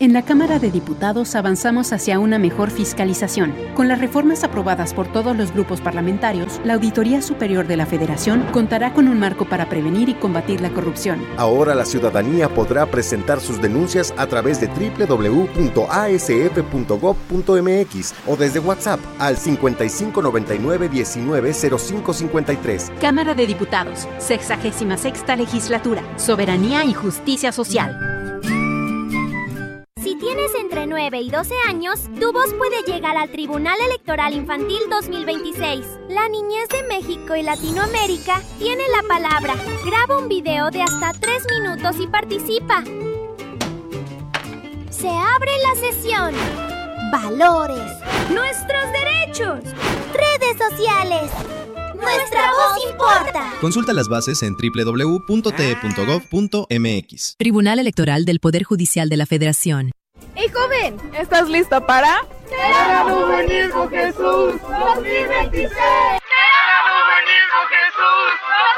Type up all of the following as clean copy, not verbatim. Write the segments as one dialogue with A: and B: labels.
A: En la Cámara de Diputados avanzamos hacia una mejor fiscalización. Con las reformas aprobadas por todos los grupos parlamentarios, la Auditoría Superior de la Federación contará con un marco para prevenir y combatir la corrupción.
B: Ahora la ciudadanía podrá presentar sus denuncias a través de www.asf.gov.mx o desde WhatsApp al 5599-190553.
A: Cámara de Diputados, 66ª Legislatura, Soberanía y Justicia Social.
C: Si tienes entre 9 y 12 años, tu voz puede llegar al Tribunal Electoral Infantil 2026. La niñez de México y Latinoamérica tiene la palabra. Graba un video de hasta 3 minutos y participa. Se abre la sesión. Valores. Nuestros derechos. Redes sociales. ¡Nuestra voz importa!
D: Consulta las bases en www.te.gov.mx.
E: Tribunal Electoral del Poder Judicial de la Federación.
F: ¡Hey, joven! ¿Estás lista para...?
G: ¡Será juvenil con Jesús 2026! ¡Será juvenil con Jesús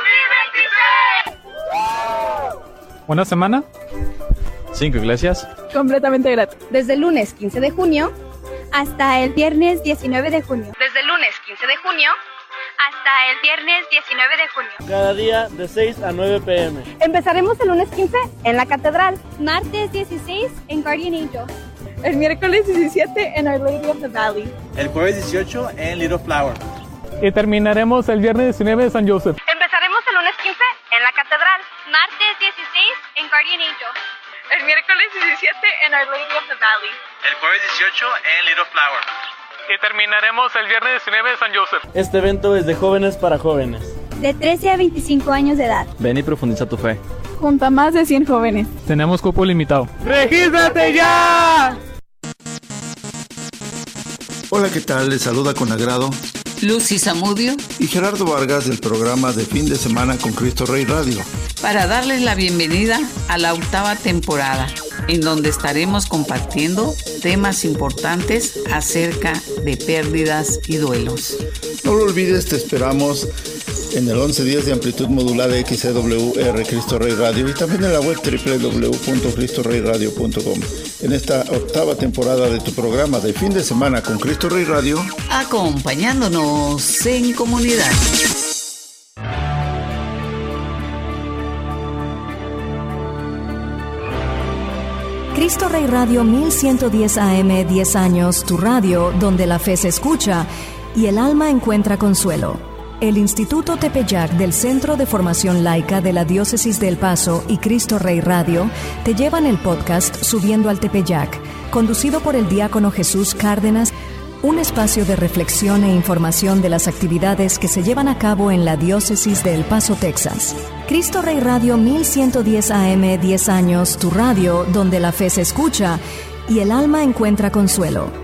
G: 2026!
H: ¿Una semana? 5 iglesias.
F: Completamente gratis.
I: Desde el lunes 15 de junio hasta el viernes 19 de junio.
J: Desde el lunes 15 de junio hasta el viernes 19 de junio.
K: Cada día de 6 a 9 p.m.
I: Empezaremos el lunes 15 en la Catedral.
C: Martes 16 en Guardian Angel.
F: El miércoles 17 en Our Lady of the Valley.
K: El jueves 18 en Little Flower.
H: Y terminaremos el viernes 19 en San Joseph.
J: Empezaremos el lunes 15 en la Catedral. Martes 16 en Guardian Angel.
F: El miércoles 17 en Our Lady of the Valley.
K: El jueves 18 en Little Flower.
H: Y terminaremos el viernes 19 en San Joseph.
K: Este evento es de jóvenes para jóvenes.
I: De 13 a 25 años de edad.
D: Ven y profundiza tu fe.
F: Junto a más de 100 jóvenes.
H: Tenemos cupo limitado.
G: ¡Regístrate ya!
L: Hola, ¿qué tal? Les saluda con agrado
M: Lucy Zamudio
L: y Gerardo Vargas del programa de Fin de Semana con Cristo Rey Radio,
M: para darles la bienvenida a la 8ª temporada, en donde estaremos compartiendo temas importantes acerca de pérdidas y duelos.
L: No lo olvides, te esperamos en el 11 días de amplitud modulada XCWR Cristo Rey Radio y también en la web www.cristoreyradio.com. En esta 8ª temporada de tu programa de Fin de Semana con Cristo Rey Radio,
M: acompañándonos en comunidad.
E: Cristo Rey Radio 1110 AM, 10 años, tu radio donde la fe se escucha y el alma encuentra consuelo. El Instituto Tepeyac del Centro de Formación Laica de la Diócesis de El Paso y Cristo Rey Radio te llevan el podcast Subiendo al Tepeyac, conducido por el diácono Jesús Cárdenas, un espacio de reflexión e información de las actividades que se llevan a cabo en la Diócesis de El Paso, Texas. Cristo Rey Radio 1110 AM, 10 años, tu radio donde la fe se escucha y el alma encuentra consuelo.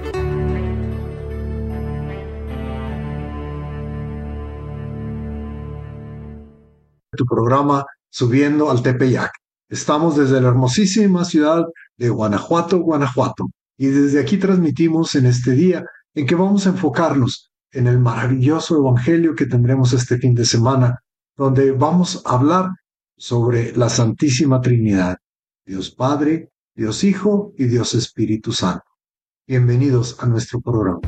N: Tu programa Subiendo al Tepeyac. Estamos desde la hermosísima ciudad de Guanajuato, y desde aquí transmitimos en este día en que vamos a enfocarnos en el maravilloso evangelio que tendremos este fin de semana, donde vamos a hablar sobre la Santísima Trinidad, Dios Padre, Dios Hijo y Dios Espíritu Santo. Bienvenidos a nuestro programa.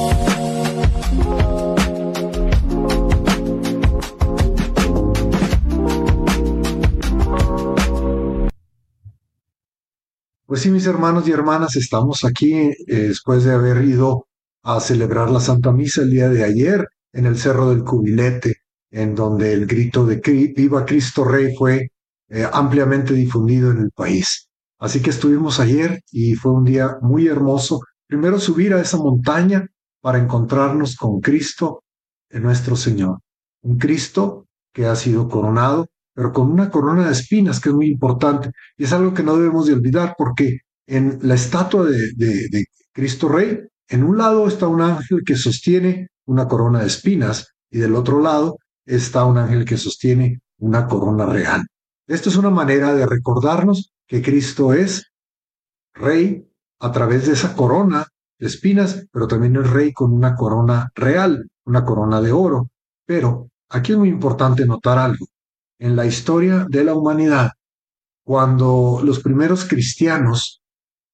N: Pues sí, mis hermanos y hermanas, estamos aquí después de haber ido a celebrar la Santa Misa el día de ayer en el Cerro del Cubilete, en donde el grito de Viva Cristo Rey fue ampliamente difundido en el país. Así que estuvimos ayer y fue un día muy hermoso. Primero subir a esa montaña para encontrarnos con Cristo, nuestro Señor. Un Cristo que ha sido coronado, pero con una corona de espinas, que es muy importante, y es algo que no debemos de olvidar, porque en la estatua de Cristo Rey, en un lado está un ángel que sostiene una corona de espinas, y del otro lado está un ángel que sostiene una corona real. Esto es una manera de recordarnos que Cristo es Rey a través de esa corona de espinas, pero también es Rey con una corona real, una corona de oro. Pero aquí es muy importante notar algo. En la historia de la humanidad, cuando los primeros cristianos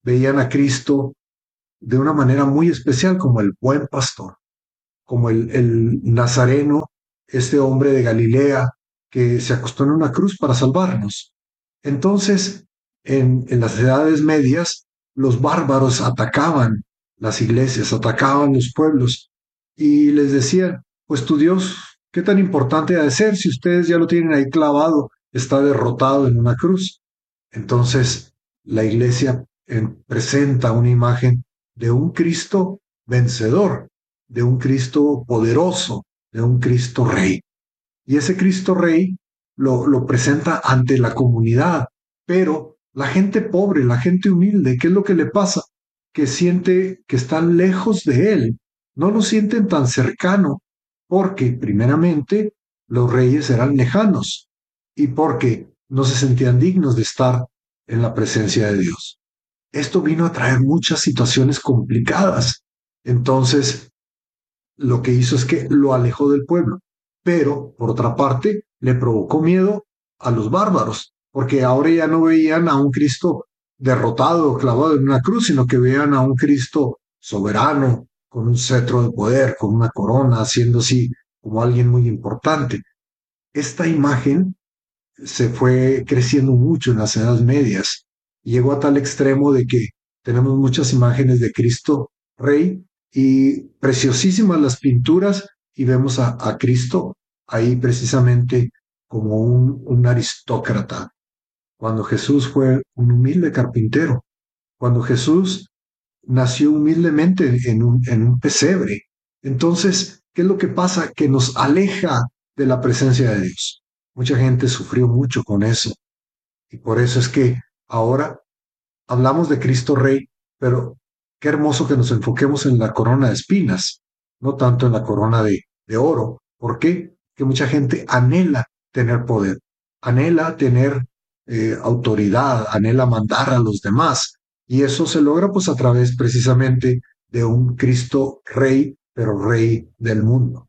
N: veían a Cristo de una manera muy especial como el buen pastor, como el Nazareno, este hombre de Galilea que se acostó en una cruz para salvarnos. Entonces, en las edades medias, los bárbaros atacaban las iglesias, atacaban los pueblos y les decían, pues tu Dios, ¿qué tan importante ha de ser si ustedes ya lo tienen ahí clavado, está derrotado en una cruz? Entonces, la iglesia presenta una imagen de un Cristo vencedor, de un Cristo poderoso, de un Cristo rey. Y ese Cristo rey lo presenta ante la comunidad, pero la gente pobre, la gente humilde, ¿qué es lo que le pasa? Que siente que están lejos de él, no lo sienten tan cercano, porque primeramente los reyes eran lejanos y porque no se sentían dignos de estar en la presencia de Dios. Esto vino a traer muchas situaciones complicadas. Entonces, lo que hizo es que lo alejó del pueblo, pero por otra parte le provocó miedo a los bárbaros, porque ahora ya no veían a un Cristo derrotado o clavado en una cruz, sino que veían a un Cristo soberano, con un cetro de poder, con una corona, siendo así como alguien muy importante. Esta imagen se fue creciendo mucho en las edades medias y llegó a tal extremo de que tenemos muchas imágenes de Cristo Rey y preciosísimas las pinturas y vemos a Cristo ahí precisamente como un aristócrata. Cuando Jesús fue un humilde carpintero, cuando Jesús nació humildemente en un pesebre. Entonces, ¿qué es lo que pasa? Que nos aleja de la presencia de Dios. Mucha gente sufrió mucho con eso. Y por eso es que ahora hablamos de Cristo Rey, pero qué hermoso que nos enfoquemos en la corona de espinas, no tanto en la corona de oro. ¿Por qué? Que mucha gente anhela tener poder, anhela tener autoridad, anhela mandar a los demás. Y eso se logra pues a través precisamente de un Cristo Rey, pero Rey del mundo.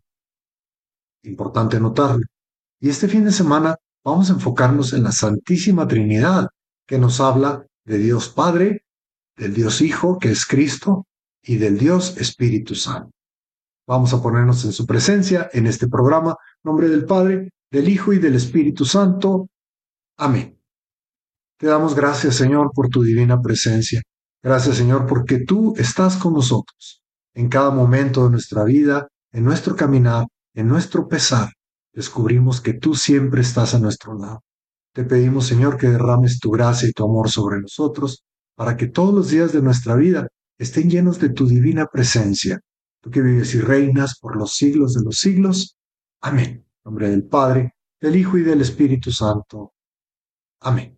N: Importante notarlo. Y este fin de semana vamos a enfocarnos en la Santísima Trinidad, que nos habla de Dios Padre, del Dios Hijo, que es Cristo, y del Dios Espíritu Santo. Vamos a ponernos en su presencia en este programa, en nombre del Padre, del Hijo y del Espíritu Santo. Amén. Te damos gracias, Señor, por tu divina presencia. Gracias, Señor, porque tú estás con nosotros en cada momento de nuestra vida, en nuestro caminar, en nuestro pesar. Descubrimos que tú siempre estás a nuestro lado. Te pedimos, Señor, que derrames tu gracia y tu amor sobre nosotros, para que todos los días de nuestra vida estén llenos de tu divina presencia. Tú que vives y reinas por los siglos de los siglos. Amén. En nombre del Padre, del Hijo y del Espíritu Santo. Amén.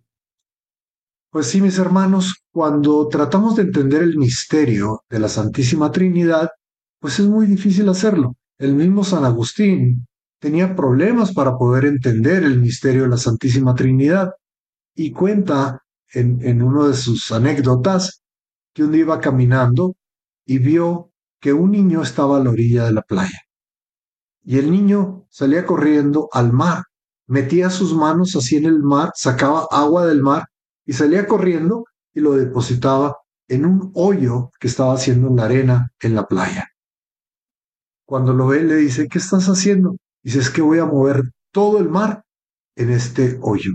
N: Pues sí, mis hermanos, cuando tratamos de entender el misterio de la Santísima Trinidad, pues es muy difícil hacerlo. El mismo San Agustín tenía problemas para poder entender el misterio de la Santísima Trinidad y cuenta en una de sus anécdotas que un día iba caminando y vio que un niño estaba a la orilla de la playa. Y el niño salía corriendo al mar, metía sus manos así en el mar, sacaba agua del mar y salía corriendo y lo depositaba en un hoyo que estaba haciendo en la arena en la playa. Cuando lo ve, le dice, ¿qué estás haciendo? Dice, es que voy a mover todo el mar en este hoyo.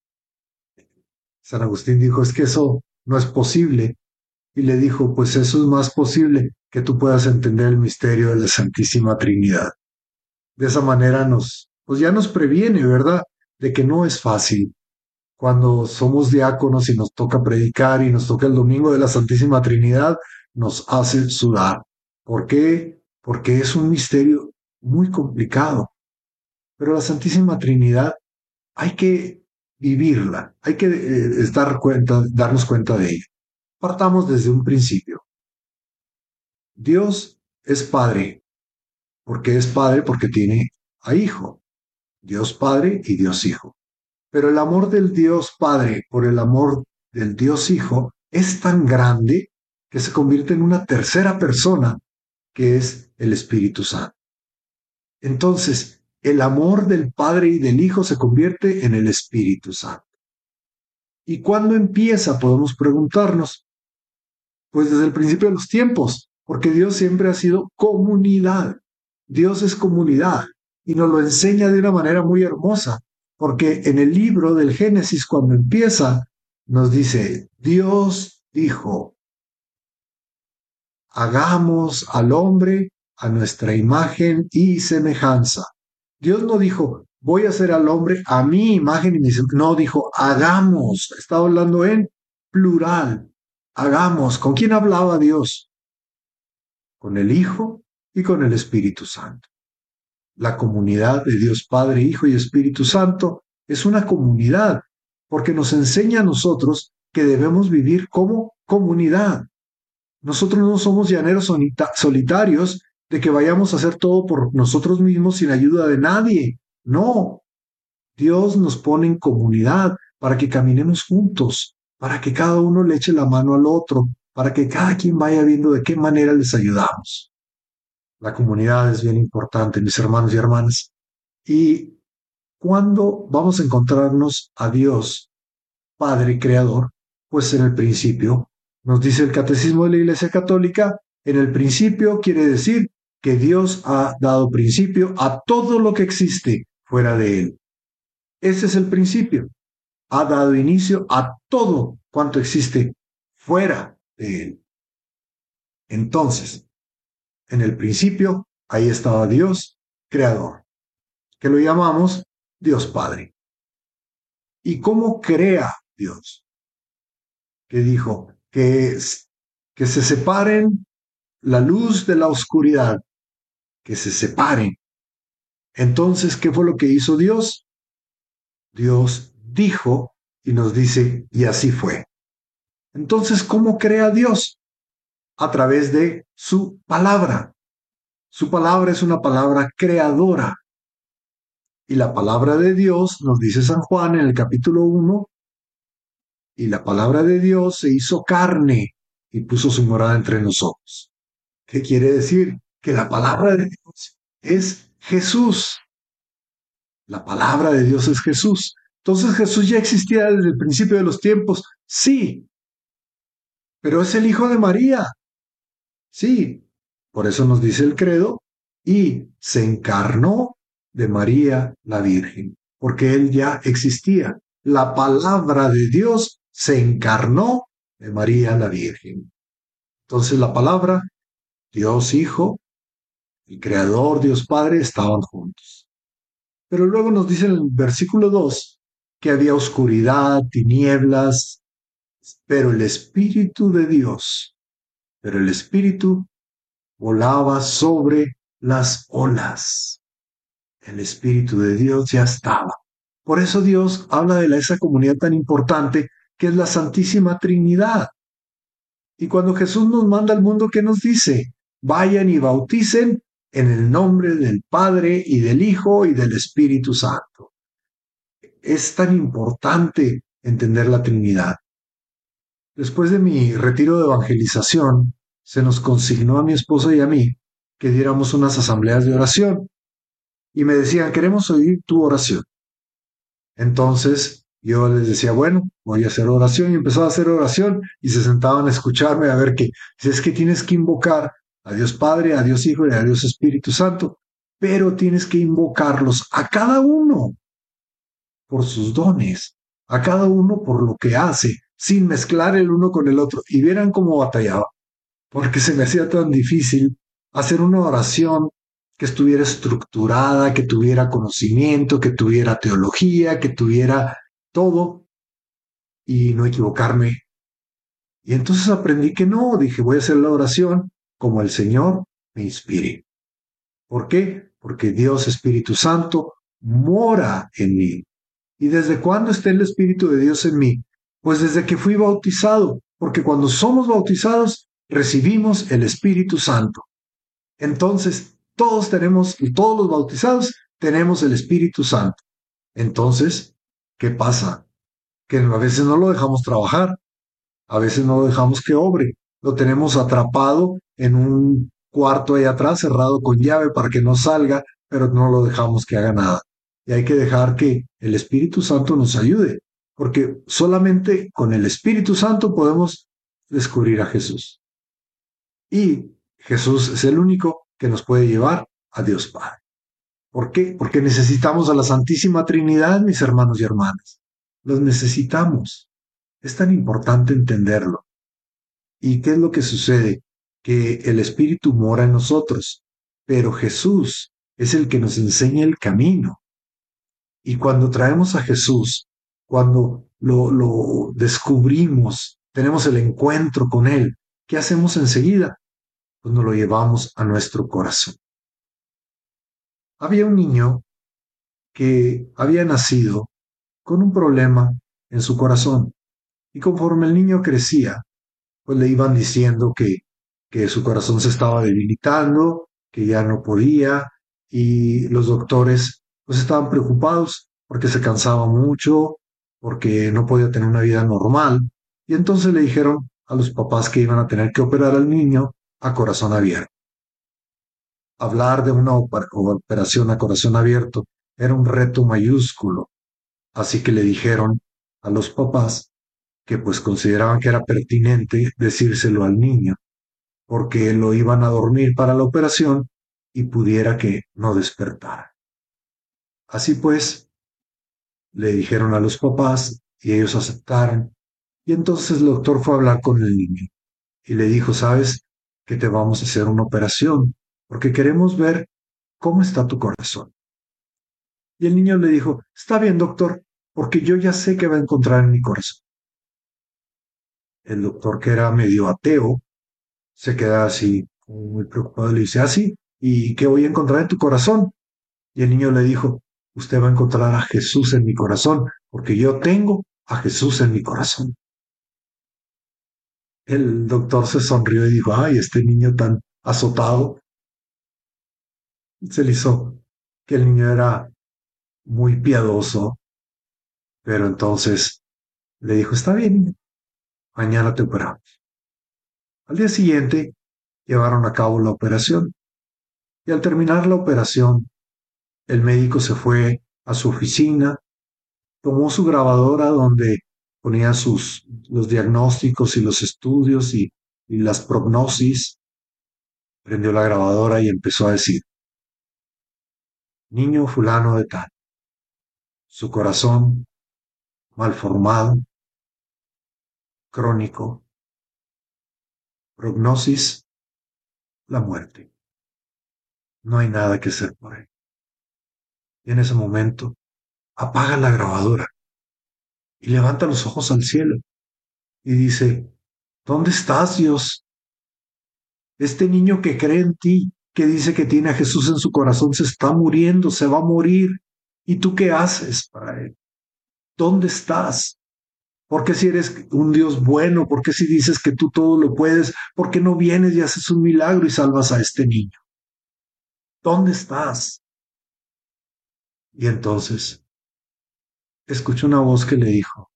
N: San Agustín dijo, es que eso no es posible. Y le dijo, pues eso es más posible que tú puedas entender el misterio de la Santísima Trinidad. De esa manera pues ya nos previene, ¿verdad?, de que no es fácil. Cuando somos diáconos y nos toca predicar y nos toca el domingo de la Santísima Trinidad, nos hace sudar. ¿Por qué? Porque es un misterio muy complicado. Pero la Santísima Trinidad hay que vivirla, hay que darnos cuenta de ella. Partamos desde un principio. Dios es Padre. ¿Por qué es Padre? Porque tiene a Hijo. Dios Padre y Dios Hijo. Pero el amor del Dios Padre por el amor del Dios Hijo es tan grande que se convierte en una tercera persona, que es el Espíritu Santo. Entonces, el amor del Padre y del Hijo se convierte en el Espíritu Santo. ¿Y cuándo empieza? Podemos preguntarnos. Pues desde el principio de los tiempos, porque Dios siempre ha sido comunidad. Dios es comunidad y nos lo enseña de una manera muy hermosa, porque en el libro del Génesis, cuando empieza, nos dice, Dios dijo, hagamos al hombre a nuestra imagen y semejanza. Dios no dijo, voy a hacer al hombre a mi imagen y mi semejanza. No, dijo, hagamos. Está hablando en plural. Hagamos. ¿Con quién hablaba Dios? Con el Hijo y con el Espíritu Santo. La comunidad de Dios Padre, Hijo y Espíritu Santo es una comunidad, porque nos enseña a nosotros que debemos vivir como comunidad. Nosotros no somos llaneros solitarios de que vayamos a hacer todo por nosotros mismos sin ayuda de nadie. No. Dios nos pone en comunidad para que caminemos juntos, para que cada uno le eche la mano al otro, para que cada quien vaya viendo de qué manera les ayudamos. La comunidad es bien importante, mis hermanos y hermanas. ¿Y cuándo vamos a encontrarnos a Dios, Padre Creador? Pues en el principio. Nos dice el Catecismo de la Iglesia Católica, en el principio quiere decir que Dios ha dado principio a todo lo que existe fuera de Él. Ese es el principio. Ha dado inicio a todo cuanto existe fuera de Él. Entonces, en el principio, ahí estaba Dios, Creador, que lo llamamos Dios Padre. ¿Y cómo crea Dios? Que dijo que se separen la luz de la oscuridad, que se separen. Entonces, ¿qué fue lo que hizo Dios? Dios dijo y nos dice, y así fue. Entonces, ¿cómo crea Dios? A través de su palabra. Su palabra es una palabra creadora. Y la palabra de Dios, nos dice San Juan en el capítulo 1, y la palabra de Dios se hizo carne y puso su morada entre nosotros. ¿Qué quiere decir? Que la palabra de Dios es Jesús. La palabra de Dios es Jesús. Entonces Jesús ya existía desde el principio de los tiempos. Sí, pero es el Hijo de María. Sí, por eso nos dice el credo, y se encarnó de María la Virgen, porque Él ya existía. La palabra de Dios se encarnó de María la Virgen. Entonces la palabra, Dios Hijo, el Creador, Dios Padre, estaban juntos. Pero luego nos dice en el versículo 2 que había oscuridad, tinieblas, pero el Espíritu de Dios, pero el Espíritu volaba sobre las olas. El Espíritu de Dios ya estaba. Por eso Dios habla de esa comunidad tan importante que es la Santísima Trinidad. Y cuando Jesús nos manda al mundo, ¿qué nos dice? Vayan y bauticen en el nombre del Padre y del Hijo y del Espíritu Santo. Es tan importante entender la Trinidad. Después de mi retiro de evangelización, se nos consignó a mi esposa y a mí que diéramos unas asambleas de oración. Y me decían, queremos oír tu oración. Entonces yo les decía, bueno, voy a hacer oración, y empezaba a hacer oración y se sentaban a escucharme a ver que si es que tienes que invocar a Dios Padre, a Dios Hijo y a Dios Espíritu Santo, pero tienes que invocarlos a cada uno por sus dones, a cada uno por lo que hace, sin mezclar el uno con el otro. Y vieran cómo batallaba, porque se me hacía tan difícil hacer una oración que estuviera estructurada, que tuviera conocimiento, que tuviera teología, que tuviera todo, y no equivocarme. Y entonces aprendí que no, dije, voy a hacer la oración como el Señor me inspire. ¿Por qué? Porque Dios Espíritu Santo mora en mí. ¿Y desde cuándo está el Espíritu de Dios en mí? Pues desde que fui bautizado, porque cuando somos bautizados, recibimos el Espíritu Santo. Entonces, todos los bautizados tenemos el Espíritu Santo. Entonces, ¿qué pasa? Que a veces no lo dejamos trabajar, a veces no lo dejamos que obre, lo tenemos atrapado en un cuarto ahí atrás, cerrado con llave para que no salga, pero no lo dejamos que haga nada. Y hay que dejar que el Espíritu Santo nos ayude, porque solamente con el Espíritu Santo podemos descubrir a Jesús. Y Jesús es el único que nos puede llevar a Dios Padre. ¿Por qué? Porque necesitamos a la Santísima Trinidad, mis hermanos y hermanas. Los necesitamos. Es tan importante entenderlo. ¿Y qué es lo que sucede? Que el Espíritu mora en nosotros, pero Jesús es el que nos enseña el camino. Y cuando traemos a Jesús, cuando lo descubrimos, tenemos el encuentro con Él, ¿qué hacemos enseguida? Pues nos lo llevamos a nuestro corazón. Había un niño que había nacido con un problema en su corazón, y conforme el niño crecía, pues le iban diciendo que su corazón se estaba debilitando, que ya no podía, y los doctores pues estaban preocupados porque se cansaba mucho, porque no podía tener una vida normal, y entonces le dijeron a los papás que iban a tener que operar al niño a corazón abierto. Hablar de una operación a corazón abierto era un reto mayúsculo, así que le dijeron a los papás que pues consideraban que era pertinente decírselo al niño, porque lo iban a dormir para la operación y pudiera que no despertara. Así pues, le dijeron a los papás y ellos aceptaron, y entonces el doctor fue a hablar con el niño y le dijo, ¿sabes que te vamos a hacer una operación? Porque queremos ver cómo está tu corazón. Y el niño le dijo, está bien, doctor, porque yo ya sé qué va a encontrar en mi corazón. El doctor, que era medio ateo, se queda así, muy preocupado, y le dice, sí, ¿y qué voy a encontrar en tu corazón? Y el niño le dijo, usted va a encontrar a Jesús en mi corazón, porque yo tengo a Jesús en mi corazón. El doctor se sonrió y dijo, ay, este niño tan azotado. Se le hizo que el niño era muy piadoso, pero entonces le dijo, está bien, mañana te operamos. Al día siguiente llevaron a cabo la operación, y al terminar la operación, el médico se fue a su oficina, tomó su grabadora donde ponía los diagnósticos y los estudios y las prognosis, prendió la grabadora y empezó a decir, niño fulano de tal, su corazón malformado, crónico, prognosis, la muerte. No hay nada que hacer por él. Y en ese momento apaga la grabadora y levanta los ojos al cielo y dice, ¿dónde estás, Dios? Este niño que cree en ti, que dice que tiene a Jesús en su corazón, se está muriendo, se va a morir. ¿Y tú qué haces para él? ¿Dónde estás? ¿Por qué si eres un Dios bueno? ¿Por qué si dices que tú todo lo puedes? ¿Por qué no vienes y haces un milagro y salvas a este niño? ¿Dónde estás? Y entonces escuché una voz que le dijo,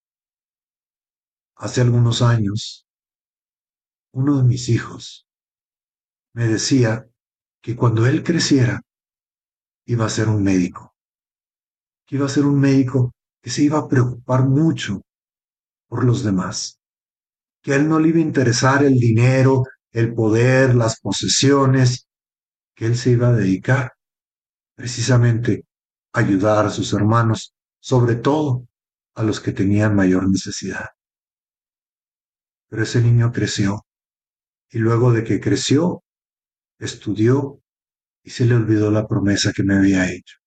N: hace algunos años, uno de mis hijos me decía que cuando él creciera iba a ser un médico, que iba a ser un médico que se iba a preocupar mucho por los demás, que a él no le iba a interesar el dinero, el poder, las posesiones, que él se iba a dedicar precisamente a ayudar a sus hermanos, sobre todo a los que tenían mayor necesidad. Pero ese niño creció, y luego de que creció, estudió y se le olvidó la promesa que me había hecho.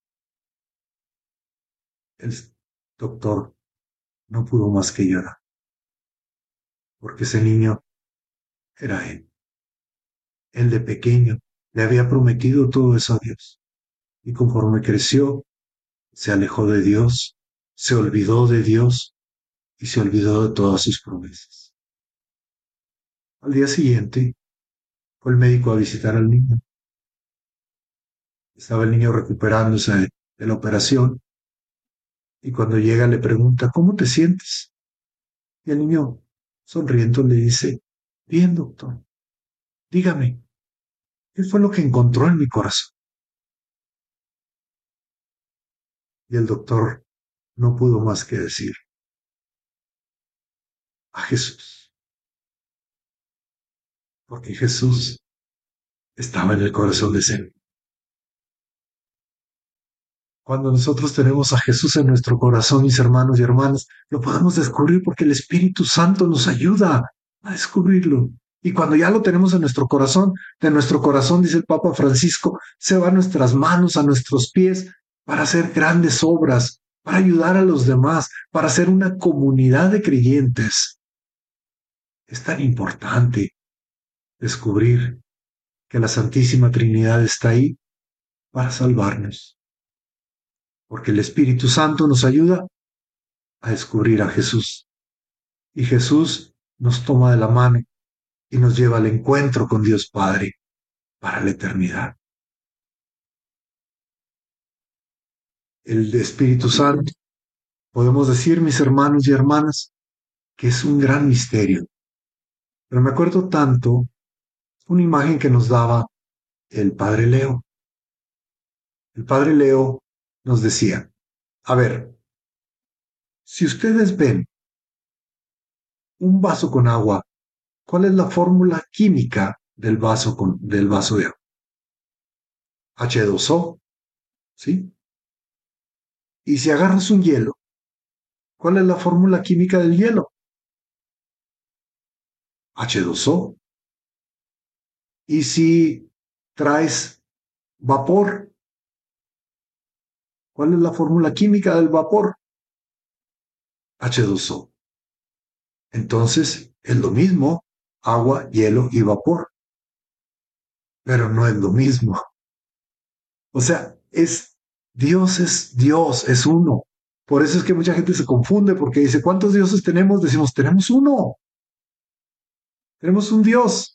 N: El doctor no pudo más que llorar, porque ese niño era él. Él de pequeño le había prometido todo eso a Dios, y conforme creció, se alejó de Dios, se olvidó de Dios y se olvidó de todas sus promesas. Al día siguiente, fue el médico a visitar al niño. Estaba el niño recuperándose de la operación, y cuando llega le pregunta, ¿cómo te sientes? Y el niño, sonriendo, le dice, bien, doctor, dígame, ¿qué fue lo que encontró en mi corazón? Y el doctor no pudo más que decir, a Jesús. porque Jesús estaba en el corazón de ese. Cuando nosotros tenemos a Jesús en nuestro corazón, mis hermanos y hermanas, lo podemos descubrir porque el Espíritu Santo nos ayuda a descubrirlo. Y cuando ya lo tenemos en nuestro corazón, de nuestro corazón, dice el Papa Francisco, se va a nuestras manos, a nuestros pies, para hacer grandes obras, para ayudar a los demás, para ser una comunidad de creyentes. Es tan importante descubrir que la Santísima Trinidad está ahí para salvarnos. Porque el Espíritu Santo nos ayuda a descubrir a Jesús. Y Jesús nos toma de la mano y nos lleva al encuentro con Dios Padre para la eternidad. El Espíritu Santo, podemos decir, mis hermanos y hermanas, que es un gran misterio. Pero me acuerdo tanto una imagen que nos daba el Padre Leo. El Padre Leo nos decía, a ver, si ustedes ven un vaso con agua, ¿cuál es la fórmula química del vaso de agua? H2O, ¿sí? Y si agarras un hielo, ¿cuál es la fórmula química del hielo? H2O. Y si traes vapor, ¿cuál es la fórmula química del vapor? H2O. Entonces, es lo mismo, agua, hielo y vapor. Pero no es lo mismo. O sea, Dios, es uno. Por eso es que mucha gente se confunde, porque dice, ¿cuántos dioses tenemos? Decimos, tenemos uno. Tenemos un Dios.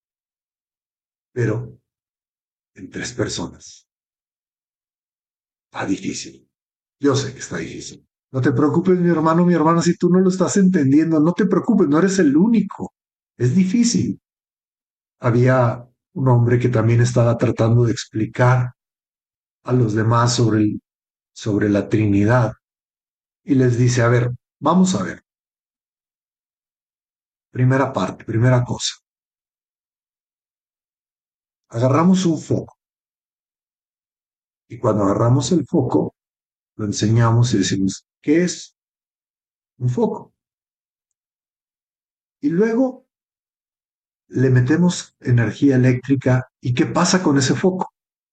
N: Pero en 3 personas. Está difícil. Yo sé que está difícil. No te preocupes, mi hermano, mi hermana, si tú no lo estás entendiendo, no te preocupes, no eres el único. Es difícil. Había un hombre que también estaba tratando de explicar a los demás sobre la Trinidad. Y les dice, a ver, vamos a ver. Primera parte, primera cosa. Agarramos un foco. Y cuando agarramos el foco, lo enseñamos y decimos, ¿qué es un foco? Y luego le metemos energía eléctrica. ¿Y qué pasa con ese foco?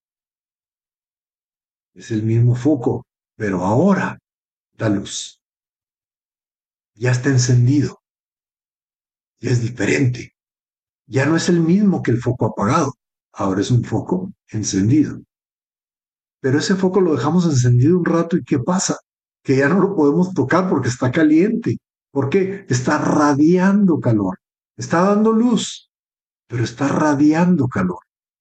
N: Es el mismo foco, pero ahora da luz. Ya está encendido. Ya es diferente. Ya no es el mismo que el foco apagado. Ahora es un foco encendido. Pero ese foco lo dejamos encendido un rato y ¿qué pasa? Que ya no lo podemos tocar porque está caliente. ¿Por qué? Está radiando calor. Está dando luz, pero está radiando calor.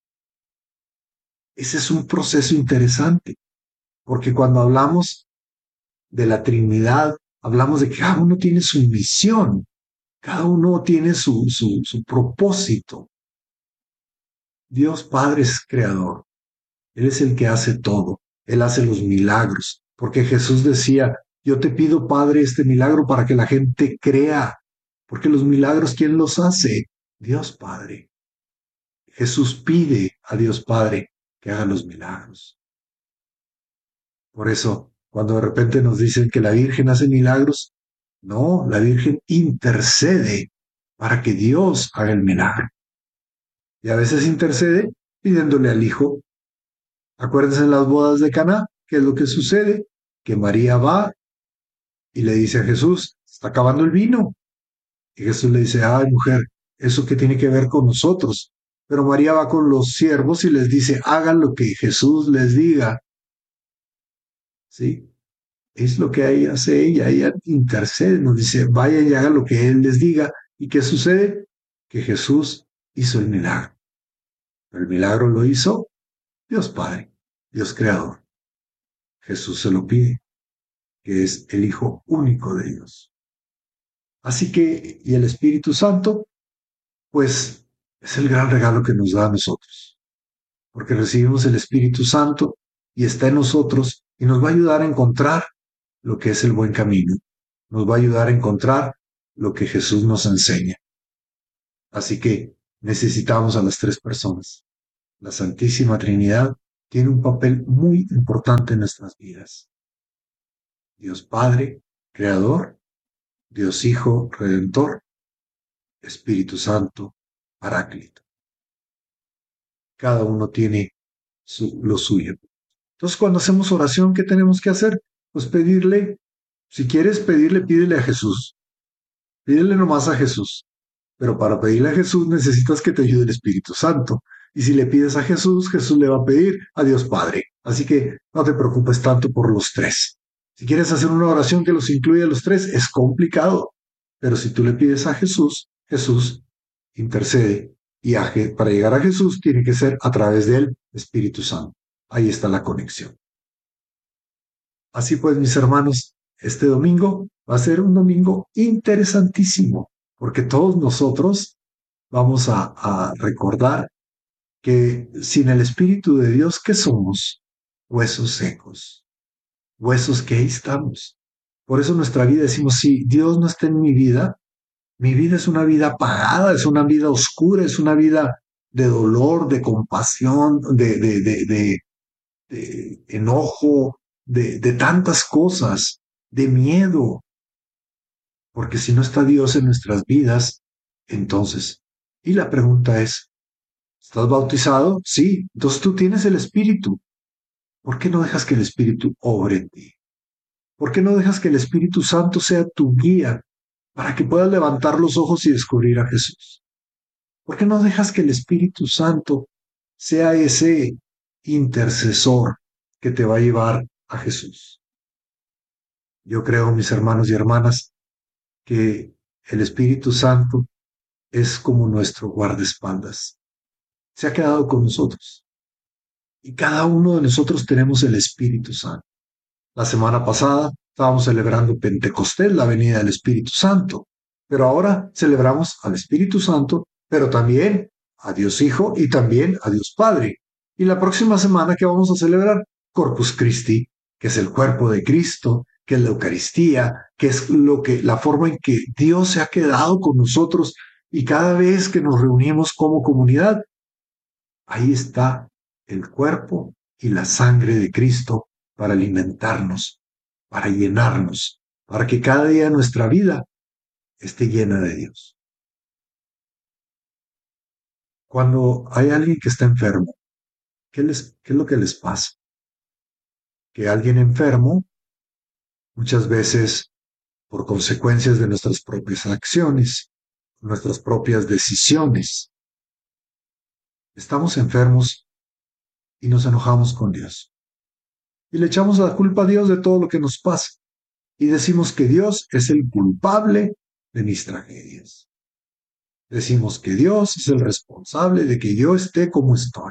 N: Ese es un proceso interesante, porque cuando hablamos de la Trinidad, hablamos de que cada uno tiene su misión, cada uno tiene su propósito. Dios Padre es creador. Él es el que hace todo. Él hace los milagros. Porque Jesús decía, yo te pido, Padre, este milagro para que la gente crea. Porque los milagros, ¿quién los hace? Dios Padre. Jesús pide a Dios Padre que haga los milagros. Por eso, cuando de repente nos dicen que la Virgen hace milagros, no, la Virgen intercede para que Dios haga el milagro. Y a veces intercede pidiéndole al Hijo. Acuérdense en las bodas de Caná, ¿qué es lo que sucede? Que María va y le dice a Jesús, está acabando el vino. Y Jesús le dice, ay mujer, ¿eso qué tiene que ver con nosotros? Pero María va con los siervos y les dice, hagan lo que Jesús les diga. ¿Sí? Es lo que hace ella intercede, nos dice, vayan y hagan lo que Él les diga. ¿Y qué sucede? Que Jesús hizo el milagro. Pero el milagro lo hizo Dios Padre, Dios Creador. Jesús se lo pide, que es el Hijo único de Dios. Así que, y el Espíritu Santo, pues es el gran regalo que nos da a nosotros, porque recibimos el Espíritu Santo y está en nosotros y nos va a ayudar a encontrar lo que es el buen camino, nos va a ayudar a encontrar lo que Jesús nos enseña. Así que necesitamos a las tres personas. La Santísima Trinidad tiene un papel muy importante en nuestras vidas. Dios Padre, Creador, Dios Hijo, Redentor, Espíritu Santo, Paráclito. Cada uno tiene lo suyo. Entonces, cuando hacemos oración, ¿qué tenemos que hacer? Pues pedirle, si quieres pedirle, pídele a Jesús. Pídele nomás a Jesús. Pero para pedirle a Jesús necesitas que te ayude el Espíritu Santo. Y si le pides a Jesús, Jesús le va a pedir a Dios Padre. Así que no te preocupes tanto por los tres. Si quieres hacer una oración que los incluya a los tres, es complicado. Pero si tú le pides a Jesús, Jesús intercede. Y para llegar a Jesús tiene que ser a través del Espíritu Santo. Ahí está la conexión. Así pues, mis hermanos, este domingo va a ser un domingo interesantísimo, porque todos nosotros vamos a recordar que sin el Espíritu de Dios, ¿qué somos? Huesos secos, huesos que ahí estamos. Por eso nuestra vida decimos, si Dios no está en mi vida es una vida apagada, es una vida oscura, es una vida de dolor, de compasión, de enojo, de tantas cosas, de miedo. Porque si no está Dios en nuestras vidas, entonces, y la pregunta es, ¿estás bautizado? Sí, entonces tú tienes el Espíritu. ¿Por qué no dejas que el Espíritu obre en ti? ¿Por qué no dejas que el Espíritu Santo sea tu guía para que puedas levantar los ojos y descubrir a Jesús? ¿Por qué no dejas que el Espíritu Santo sea ese intercesor que te va a llevar a Jesús? Yo creo, mis hermanos y hermanas, que el Espíritu Santo es como nuestro guardaespaldas. Se ha quedado con nosotros. Y cada uno de nosotros tenemos el Espíritu Santo. La semana pasada estábamos celebrando Pentecostés, la venida del Espíritu Santo. Pero ahora celebramos al Espíritu Santo, pero también a Dios Hijo y también a Dios Padre. Y la próxima semana, ¿qué vamos a celebrar? Corpus Christi, que es el cuerpo de Cristo, que es la Eucaristía, que es la forma en que Dios se ha quedado con nosotros y cada vez que nos reunimos como comunidad, ahí está el cuerpo y la sangre de Cristo para alimentarnos, para llenarnos, para que cada día nuestra vida esté llena de Dios. Cuando hay alguien que está enfermo, ¿qué es lo que les pasa? Que alguien enfermo, muchas veces por consecuencias de nuestras propias acciones, nuestras propias decisiones, estamos enfermos y nos enojamos con Dios. Y le echamos la culpa a Dios de todo lo que nos pasa. Y decimos que Dios es el culpable de mis tragedias. Decimos que Dios es el responsable de que yo esté como estoy.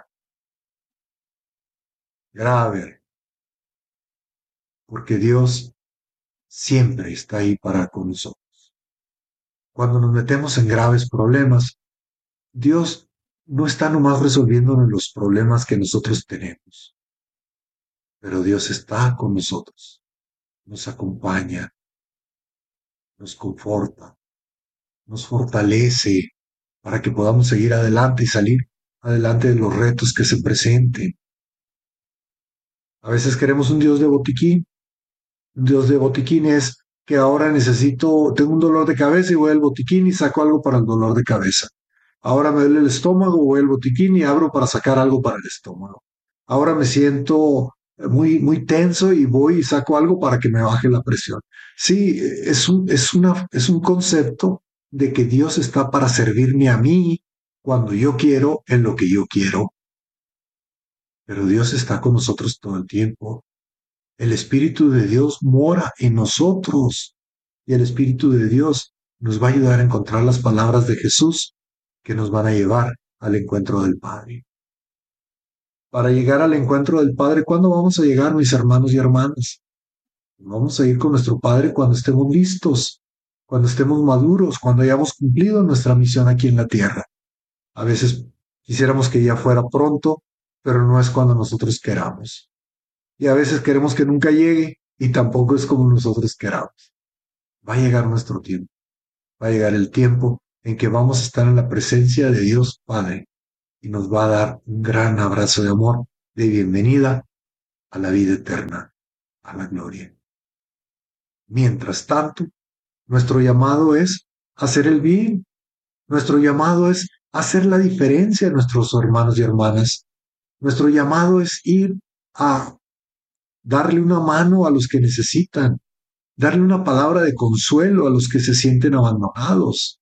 N: Grave. Porque Dios siempre está ahí para con nosotros. Cuando nos metemos en graves problemas, Dios no está nomás resolviéndonos los problemas que nosotros tenemos. Pero Dios está con nosotros, nos acompaña, nos conforta, nos fortalece para que podamos seguir adelante y salir adelante de los retos que se presenten. A veces queremos un Dios de botiquín. Un Dios de botiquín es que ahora tengo un dolor de cabeza y voy al botiquín y saco algo para el dolor de cabeza. Ahora me duele el estómago, voy al botiquín y abro para sacar algo para el estómago. Ahora me siento muy tenso y voy y saco algo para que me baje la presión. Sí, es un concepto de que Dios está para servirme a mí cuando yo quiero, en lo que yo quiero. Pero Dios está con nosotros todo el tiempo. El Espíritu de Dios mora en nosotros y el Espíritu de Dios nos va a ayudar a encontrar las palabras de Jesús que nos van a llevar al encuentro del Padre. Para llegar al encuentro del Padre, ¿cuándo vamos a llegar, mis hermanos y hermanas? Vamos a ir con nuestro Padre cuando estemos listos, cuando estemos maduros, cuando hayamos cumplido nuestra misión aquí en la tierra. A veces quisiéramos que ya fuera pronto, pero no es cuando nosotros queramos. Y a veces queremos que nunca llegue y tampoco es como nosotros queramos. Va a llegar nuestro tiempo. Va a llegar el tiempo en que vamos a estar en la presencia de Dios Padre y nos va a dar un gran abrazo de amor, de bienvenida a la vida eterna, a la gloria. Mientras tanto, nuestro llamado es hacer el bien. Nuestro llamado es hacer la diferencia a nuestros hermanos y hermanas. Nuestro llamado es ir a darle una mano a los que necesitan, darle una palabra de consuelo a los que se sienten abandonados,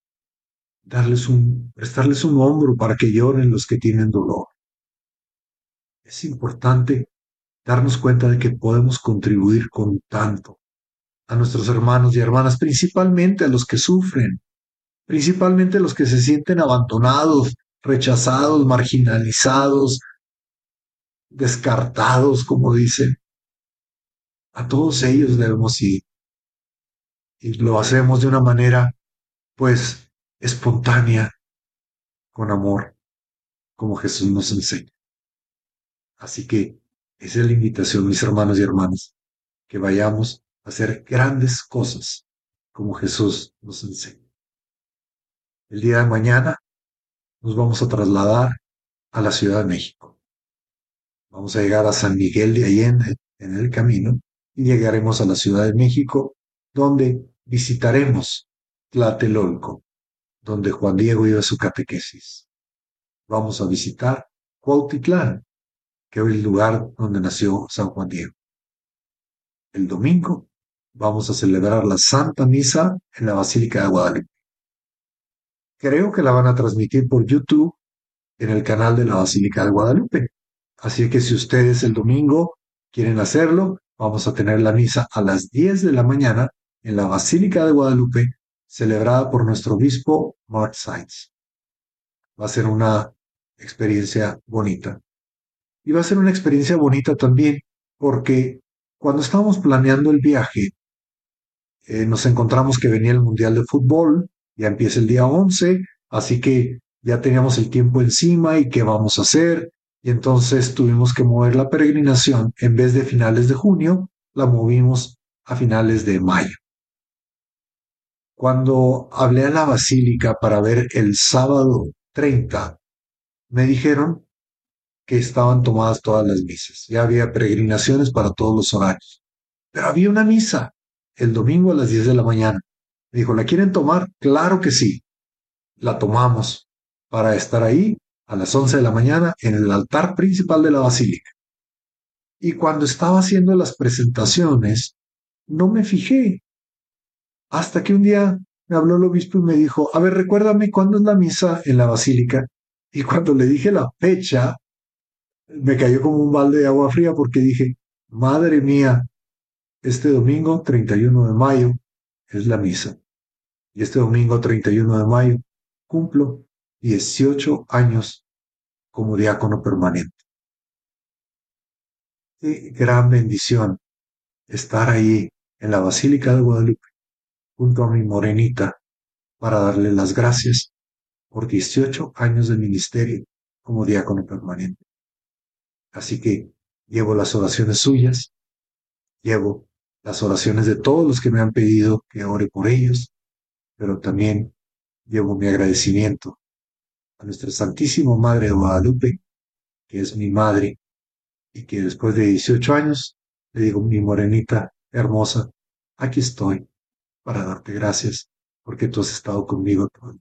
N: prestarles un hombro para que lloren los que tienen dolor. Es importante darnos cuenta de que podemos contribuir con tanto a nuestros hermanos y hermanas, principalmente a los que sufren, principalmente a los que se sienten abandonados, rechazados, marginalizados, descartados, como dicen. A todos ellos debemos ir. Y lo hacemos de una manera, pues, espontánea, con amor, como Jesús nos enseña. Así que esa es la invitación, mis hermanos y hermanas, que vayamos a hacer grandes cosas, como Jesús nos enseña. El día de mañana nos vamos a trasladar a la Ciudad de México. Vamos a llegar a San Miguel de Allende en el camino y llegaremos a la Ciudad de México, donde visitaremos Tlatelolco, donde Juan Diego iba a su catequesis. Vamos a visitar Cuautitlán, que es el lugar donde nació San Juan Diego. El domingo vamos a celebrar la Santa Misa en la Basílica de Guadalupe. Creo que la van a transmitir por YouTube en el canal de la Basílica de Guadalupe. Así que si ustedes el domingo quieren hacerlo, vamos a tener la misa a las 10 de la mañana en la Basílica de Guadalupe, celebrada por nuestro obispo Mark Sides. Va a ser una experiencia bonita. Y va a ser una experiencia bonita también porque cuando estábamos planeando el viaje, nos encontramos que venía el Mundial de Fútbol, ya empieza el día 11, así que ya teníamos el tiempo encima y qué vamos a hacer. Y entonces tuvimos que mover la peregrinación, en vez de finales de junio, la movimos a finales de mayo. Cuando hablé a la basílica para ver el sábado 30, me dijeron que estaban tomadas todas las misas. Ya había peregrinaciones para todos los horarios. Pero había una misa el domingo a las 10 de la mañana. Me dijo, ¿la quieren tomar? Claro que sí. La tomamos para estar ahí a las 11 de la mañana en el altar principal de la basílica. Y cuando estaba haciendo las presentaciones, no me fijé. Hasta que un día me habló el obispo y me dijo, a ver, recuérdame cuándo es la misa en la basílica. Y cuando le dije la fecha, me cayó como un balde de agua fría porque dije, madre mía, este domingo 31 de mayo es la misa. Y este domingo 31 de mayo cumplo 18 años como diácono permanente. Qué gran bendición estar ahí en la Basílica de Guadalupe junto a mi morenita para darle las gracias por 18 años de ministerio como diácono permanente. Así que llevo las oraciones suyas, llevo las oraciones de todos los que me han pedido que ore por ellos, pero también llevo mi agradecimiento a nuestra Santísima Madre de Guadalupe, que es mi madre, y que después de 18 años le digo, mi morenita hermosa, aquí estoy para darte gracias, porque tú has estado conmigo todo.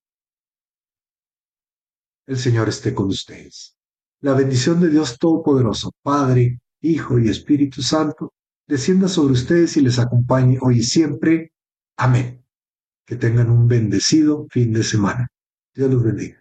N: El Señor esté con ustedes. La bendición de Dios Todopoderoso, Padre, Hijo y Espíritu Santo, descienda sobre ustedes y les acompañe hoy y siempre. Amén. Que tengan un bendecido fin de semana. Dios los bendiga.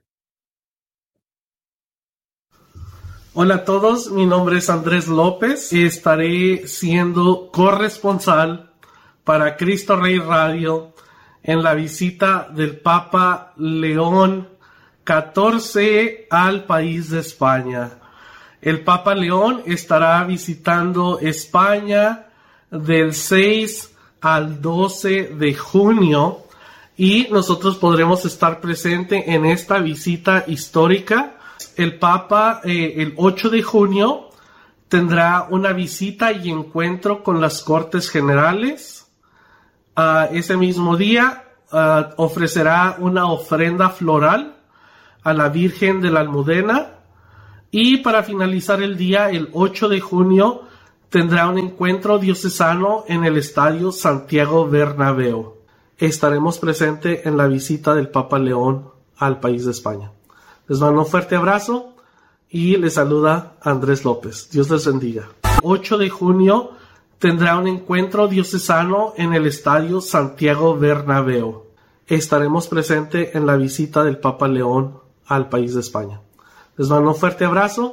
O: Hola a todos, mi nombre es Andrés López y estaré siendo corresponsal para Cristo Rey Radio en la visita del Papa León XIV al país de España. El Papa León estará visitando España del 6 al 12 de junio y nosotros podremos estar presentes en esta visita histórica. El Papa el 8 de junio tendrá una visita y encuentro con las Cortes Generales. Ese mismo día ofrecerá una ofrenda floral a la Virgen de la Almudena. Y para finalizar el día, el 8 de junio, tendrá un encuentro diocesano en el Estadio Santiago Bernabéu. Estaremos presentes en la visita del Papa León al país de España. Les mando un fuerte abrazo y les saluda Andrés López. Dios les bendiga. 8 de junio tendrá un encuentro diocesano en el Estadio Santiago Bernabéu. Estaremos presentes en la visita del Papa León al país de España. Les mando un fuerte abrazo